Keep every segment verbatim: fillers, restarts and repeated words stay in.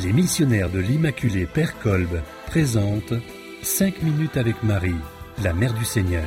Les missionnaires de l'Immaculée Père Kolb présentent cinq minutes avec Marie, la Mère du Seigneur.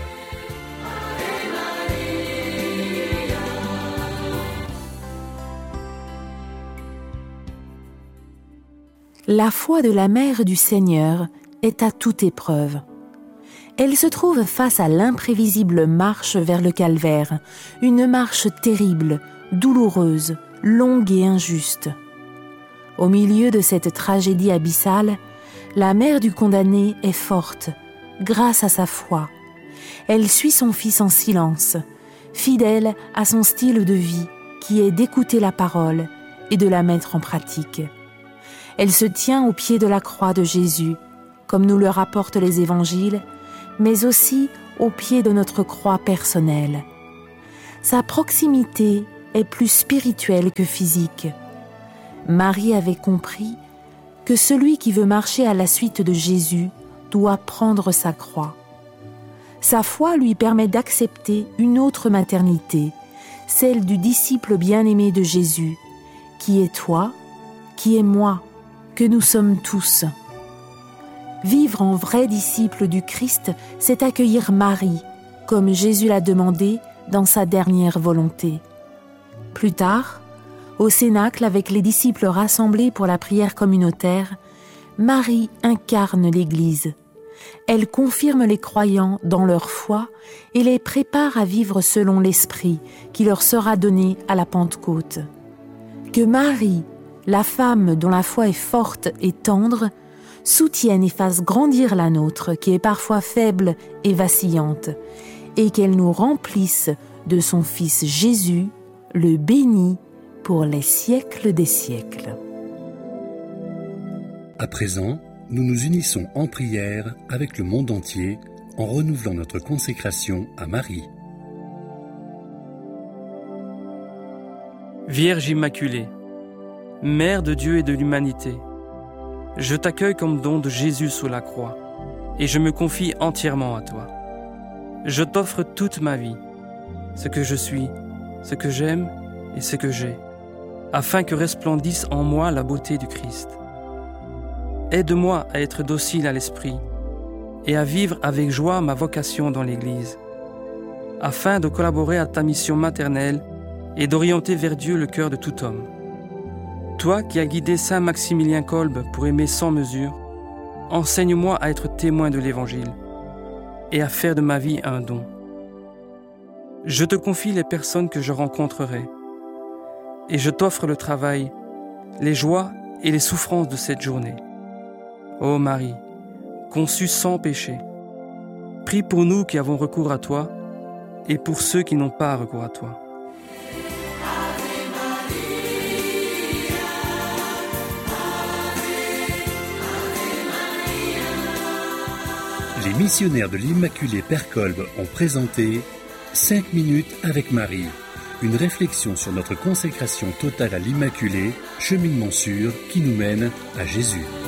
La foi de la Mère du Seigneur est à toute épreuve. Elle se trouve face à l'imprévisible marche vers le calvaire, une marche terrible, douloureuse, longue et injuste. Au milieu de cette tragédie abyssale, la mère du condamné est forte, grâce à sa foi. Elle suit son fils en silence, fidèle à son style de vie, qui est d'écouter la parole et de la mettre en pratique. Elle se tient au pied de la croix de Jésus, comme nous le rapportent les évangiles, mais aussi au pied de notre croix personnelle. Sa proximité est plus spirituelle que physique. Marie avait compris que celui qui veut marcher à la suite de Jésus doit prendre sa croix. Sa foi lui permet d'accepter une autre maternité, celle du disciple bien-aimé de Jésus, qui est toi, qui est moi, que nous sommes tous. Vivre en vrai disciple du Christ, c'est accueillir Marie, comme Jésus l'a demandé dans sa dernière volonté. Plus tard, au Cénacle avec les disciples rassemblés pour la prière communautaire, Marie incarne l'Église. Elle confirme les croyants dans leur foi et les prépare à vivre selon l'Esprit qui leur sera donné à la Pentecôte. Que Marie, la femme dont la foi est forte et tendre, soutienne et fasse grandir la nôtre qui est parfois faible et vacillante, et qu'elle nous remplisse de son Fils Jésus, le béni pour les siècles des siècles. À présent, nous nous unissons en prière avec le monde entier en renouvelant notre consécration à Marie. Vierge Immaculée, Mère de Dieu et de l'humanité, je t'accueille comme don de Jésus sous la croix et je me confie entièrement à toi. Je t'offre toute ma vie, ce que je suis, ce que j'aime et ce que j'ai, afin que resplendisse en moi la beauté du Christ. Aide-moi à être docile à l'esprit et à vivre avec joie ma vocation dans l'Église, afin de collaborer à ta mission maternelle et d'orienter vers Dieu le cœur de tout homme. Toi qui as guidé saint Maximilien Kolb pour aimer sans mesure, enseigne-moi à être témoin de l'Évangile et à faire de ma vie un don. Je te confie les personnes que je rencontrerai et je t'offre le travail, les joies et les souffrances de cette journée. Ô Marie, conçue sans péché, prie pour nous qui avons recours à toi et pour ceux qui n'ont pas recours à toi. Les missionnaires de l'Immaculée Père Kolb ont présenté cinq minutes avec Marie, une réflexion sur notre consécration totale à l'Immaculée, cheminement sûr qui nous mène à Jésus.